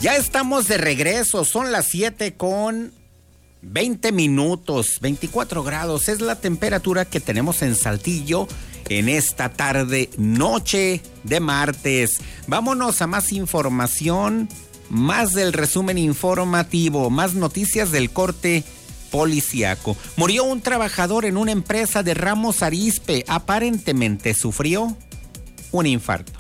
Ya estamos de regreso, son las 7:20, 24 grados. Es la temperatura que tenemos en Saltillo en esta tarde, noche de martes. Vámonos a más información, más del resumen informativo, más noticias del corte policiaco. Murió un trabajador en una empresa de Ramos Arizpe. Aparentemente sufrió un infarto.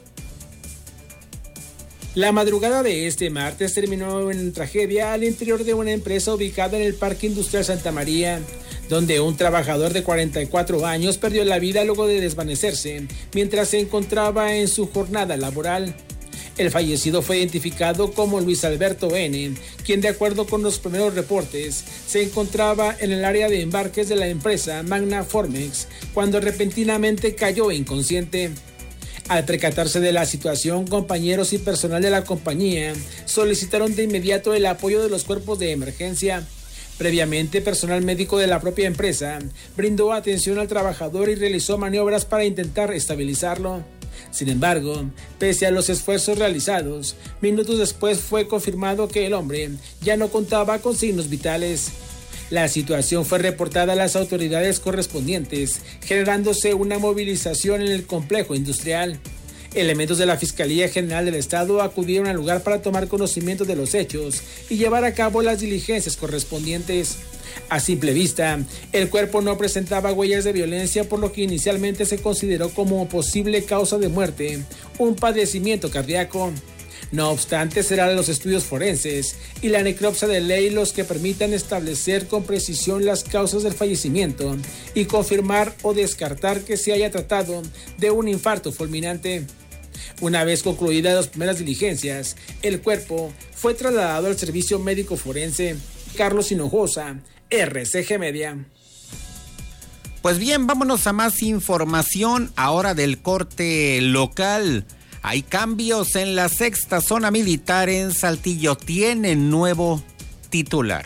La madrugada de este martes terminó en tragedia al interior de una empresa ubicada en el Parque Industrial Santa María, donde un trabajador de 44 años perdió la vida luego de desvanecerse mientras se encontraba en su jornada laboral. El fallecido fue identificado como Luis Alberto N., quien de acuerdo con los primeros reportes se encontraba en el área de embarques de la empresa Magna Formex cuando repentinamente cayó inconsciente. Al percatarse de la situación, compañeros y personal de la compañía solicitaron de inmediato el apoyo de los cuerpos de emergencia. Previamente, personal médico de la propia empresa brindó atención al trabajador y realizó maniobras para intentar estabilizarlo. Sin embargo, pese a los esfuerzos realizados, minutos después fue confirmado que el hombre ya no contaba con signos vitales. La situación fue reportada a las autoridades correspondientes, generándose una movilización en el complejo industrial. Elementos de la Fiscalía General del Estado acudieron al lugar para tomar conocimiento de los hechos y llevar a cabo las diligencias correspondientes. A simple vista, el cuerpo no presentaba huellas de violencia, por lo que inicialmente se consideró como posible causa de muerte un padecimiento cardíaco. No obstante, serán los estudios forenses y la necropsia de ley los que permitan establecer con precisión las causas del fallecimiento y confirmar o descartar que se haya tratado de un infarto fulminante. Una vez concluidas las primeras diligencias, el cuerpo fue trasladado al servicio médico forense. Carlos Hinojosa, RCG Media. Pues bien, vámonos a más información ahora del corte local. Hay cambios en la sexta zona militar en Saltillo. Tienen nuevo titular.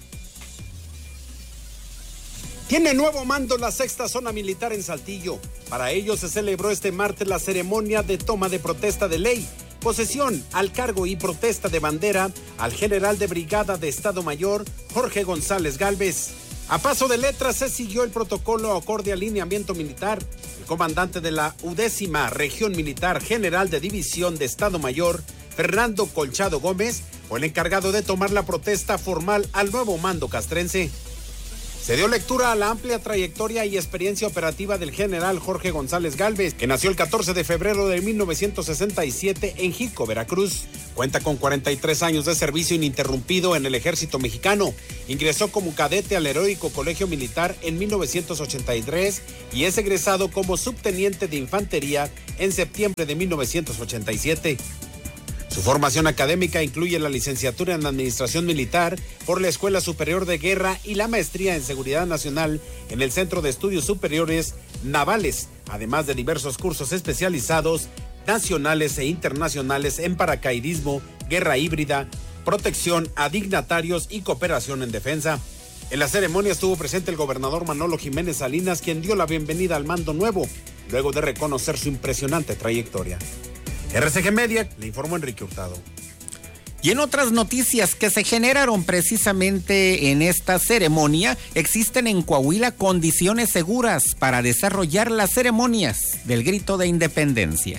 Tiene nuevo mando la sexta zona militar en Saltillo. Para ello se celebró este martes la ceremonia de toma de protesta de ley, posesión al cargo y protesta de bandera al general de brigada de Estado Mayor, Jorge González Gálvez. A paso de letra se siguió el protocolo acorde al lineamiento militar. El comandante de la 10ª Región Militar General de División de Estado Mayor, Fernando Colchado Gómez, fue el encargado de tomar la protesta formal al nuevo mando castrense. Se dio lectura a la amplia trayectoria y experiencia operativa del general Jorge González Gálvez, que nació el 14 de febrero de 1967 en Jico, Veracruz. Cuenta con 43 años de servicio ininterrumpido en el ejército mexicano. Ingresó como cadete al Heroico Colegio Militar en 1983 y es egresado como subteniente de infantería en septiembre de 1987. Su formación académica incluye la licenciatura en Administración Militar por la Escuela Superior de Guerra y la maestría en Seguridad Nacional en el Centro de Estudios Superiores Navales, además de diversos cursos especializados nacionales e internacionales en paracaidismo, guerra híbrida, protección a dignatarios y cooperación en defensa. En la ceremonia estuvo presente el gobernador Manolo Jiménez Salinas, quien dio la bienvenida al mando nuevo, luego de reconocer su impresionante trayectoria. RCG Media, le informó Enrique Hurtado. Y en otras noticias que se generaron precisamente en esta ceremonia, existen en Coahuila condiciones seguras para desarrollar las ceremonias del Grito de Independencia.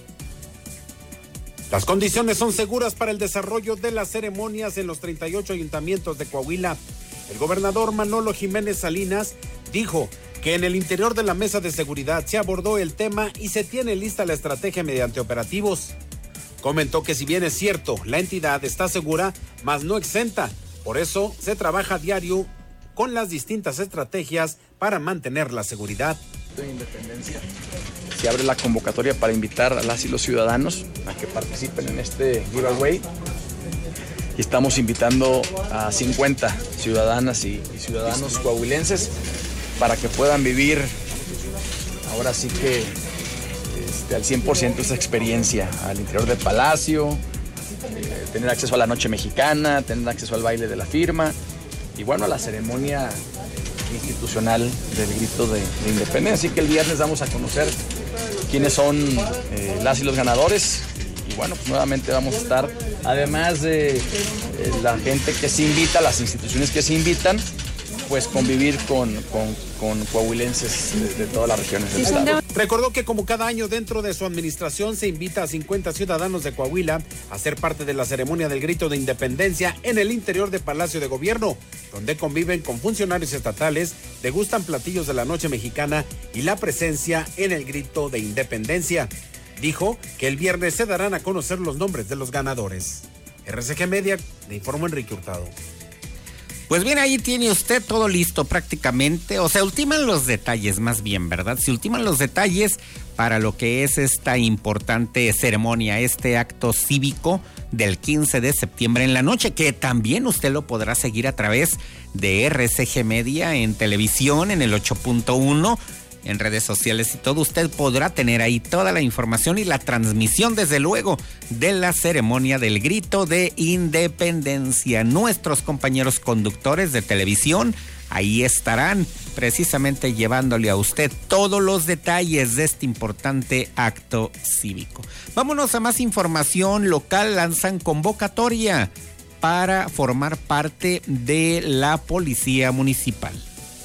Las condiciones son seguras para el desarrollo de las ceremonias en los 38 ayuntamientos de Coahuila. El gobernador Manolo Jiménez Salinas dijo que en el interior de la mesa de seguridad se abordó el tema y se tiene lista la estrategia mediante operativos. Comentó que si bien es cierto, la entidad está segura, mas no exenta. Por eso se trabaja a diario con las distintas estrategias para mantener la seguridad. De Independencia. Se abre la convocatoria para invitar a las y los ciudadanos a que participen en este giveaway. Y estamos invitando a 50 ciudadanas y ciudadanos coahuilenses para que puedan vivir ahora sí que al 100% esa experiencia al interior del Palacio, tener acceso a la noche mexicana, tener acceso al baile de la firma y bueno, a la ceremonia institucional del Grito de Independencia. Así que el viernes vamos a conocer quiénes son las y los ganadores y bueno, pues nuevamente vamos a estar, además de la gente que se invita, las instituciones que se invitan, pues convivir con coahuilenses de todas las regiones del estado. Recordó que como cada año dentro de su administración se invita a 50 ciudadanos de Coahuila a ser parte de la ceremonia del Grito de Independencia en el interior de Palacio de Gobierno, donde conviven con funcionarios estatales, degustan platillos de la noche mexicana y la presencia en el Grito de Independencia. Dijo que el viernes se darán a conocer los nombres de los ganadores. RCG Media, le informó Enrique Hurtado. Pues bien, ahí tiene usted todo listo prácticamente, o sea, ultiman los detalles más bien, ¿verdad? Se ultiman los detalles para lo que es esta importante ceremonia, este acto cívico del 15 de septiembre en la noche, que también usted lo podrá seguir a través de RCG Media en televisión, en el 8.1, en redes sociales y todo. Usted podrá tener ahí toda la información y la transmisión, desde luego, de la ceremonia del Grito de Independencia. Nuestros compañeros conductores de televisión ahí estarán precisamente llevándole a usted todos los detalles de este importante acto cívico. Vámonos a más información local. Lanzan convocatoria para formar parte de la Policía Municipal.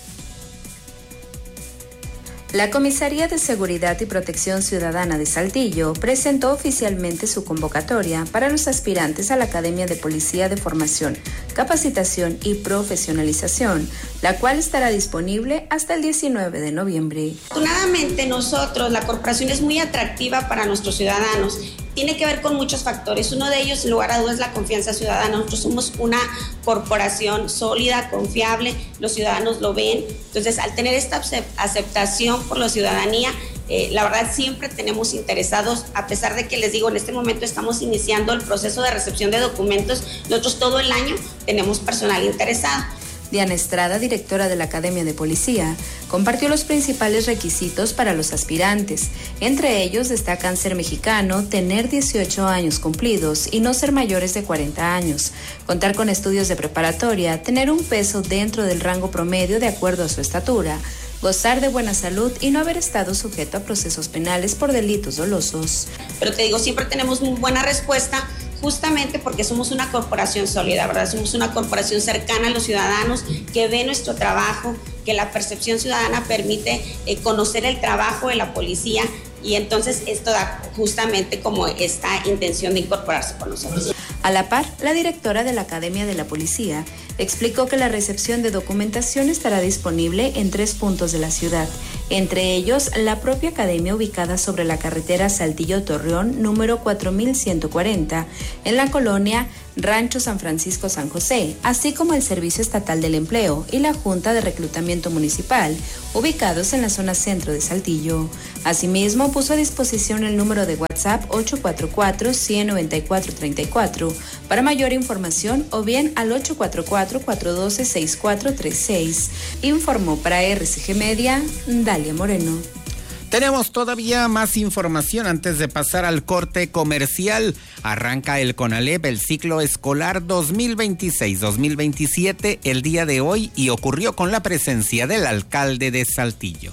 La Comisaría de Seguridad y Protección Ciudadana de Saltillo presentó oficialmente su convocatoria para los aspirantes a la Academia de Policía de Formación, Capacitación y Profesionalización, la cual estará disponible hasta el 19 de noviembre. Afortunadamente nosotros, la corporación es muy atractiva para nuestros ciudadanos. Tiene que ver con muchos factores. Uno de ellos, sin lugar a dudas, es la confianza ciudadana. Nosotros somos una corporación sólida, confiable, los ciudadanos lo ven. Entonces, al tener esta aceptación por la ciudadanía, la verdad siempre tenemos interesados, a pesar de que les digo, en este momento estamos iniciando el proceso de recepción de documentos, nosotros todo el año tenemos personal interesado. Diana Estrada, directora de la Academia de Policía, compartió los principales requisitos para los aspirantes. Entre ellos destacan ser mexicano, tener 18 años cumplidos y no ser mayores de 40 años, contar con estudios de preparatoria, tener un peso dentro del rango promedio de acuerdo a su estatura, gozar de buena salud y no haber estado sujeto a procesos penales por delitos dolosos. Pero te digo, siempre tenemos muy buena respuesta, justamente porque somos una corporación sólida, ¿verdad? Somos una corporación cercana a los ciudadanos, que ve nuestro trabajo, que la percepción ciudadana permite conocer el trabajo de la policía, y entonces esto da justamente como esta intención de incorporarse con nosotros. A la par, la directora de la Academia de la Policía explicó que la recepción de documentación estará disponible en 3 puntos de la ciudad, entre ellos la propia academia ubicada sobre la carretera Saltillo-Torreón número 4140 en la colonia Rancho San Francisco San José, así como el Servicio Estatal del Empleo y la Junta de Reclutamiento Municipal, ubicados en la zona centro de Saltillo. Asimismo, puso a disposición el número de WhatsApp 844-194-34 para mayor información, o bien al 844-412-6436. Informó para RCG Media, Dalia Moreno. Tenemos todavía más información antes de pasar al corte comercial. Arranca el CONALEP, el ciclo escolar 2026-2027 el día de hoy, y ocurrió con la presencia del alcalde de Saltillo.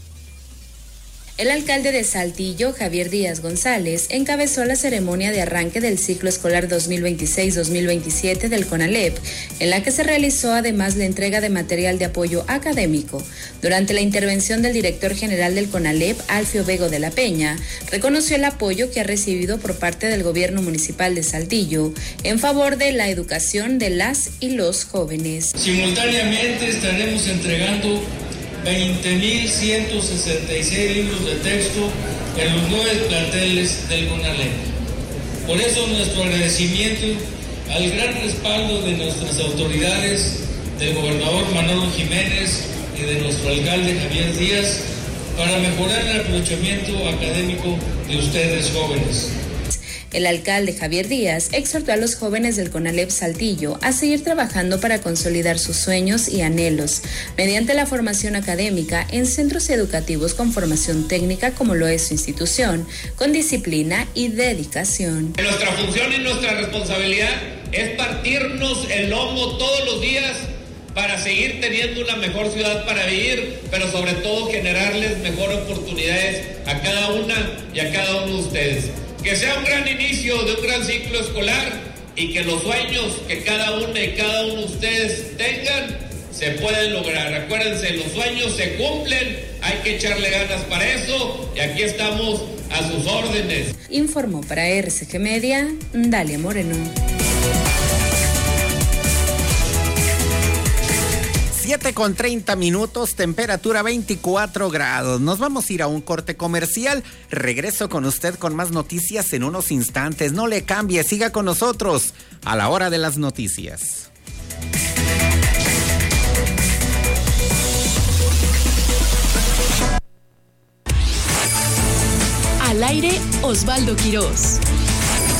El alcalde de Saltillo, Javier Díaz González, encabezó la ceremonia de arranque del ciclo escolar 2026-2027 del CONALEP, en la que se realizó además la entrega de material de apoyo académico. Durante la intervención del director general del CONALEP, Alfio Vego de la Peña, reconoció el apoyo que ha recibido por parte del gobierno municipal de Saltillo en favor de la educación de las y los jóvenes. Simultáneamente estaremos entregando 20.166 libros de texto en los 9 planteles del CONALEP. Por eso nuestro agradecimiento al gran respaldo de nuestras autoridades, del gobernador Manolo Jiménez y de nuestro alcalde Javier Díaz, para mejorar el aprovechamiento académico de ustedes jóvenes. El alcalde Javier Díaz exhortó a los jóvenes del CONALEP Saltillo a seguir trabajando para consolidar sus sueños y anhelos mediante la formación académica en centros educativos con formación técnica, como lo es su institución, con disciplina y dedicación. Nuestra función y nuestra responsabilidad es partirnos el lomo todos los días para seguir teniendo una mejor ciudad para vivir, pero sobre todo generarles mejores oportunidades a cada una y a cada uno de ustedes. Que sea un gran inicio de un gran ciclo escolar y que los sueños que cada uno y cada uno de ustedes tengan se pueden lograr. Acuérdense, los sueños se cumplen, hay que echarle ganas para eso y aquí estamos a sus órdenes. Informó para RCG Media, Dalia Moreno. 7:30, temperatura 24 grados. Nos vamos a ir a un corte comercial. Regreso con usted con más noticias en unos instantes. No le cambie, siga con nosotros a la hora de las noticias. Al aire, Osvaldo Quirós.